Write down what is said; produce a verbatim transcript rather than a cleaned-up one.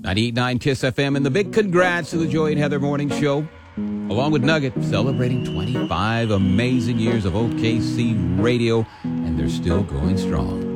ninety-eight point nine Kiss F M, and the big congrats to the Joy and Heather Morning Show, along with Nugget, celebrating twenty-five amazing years of O K C radio, and they're still going strong.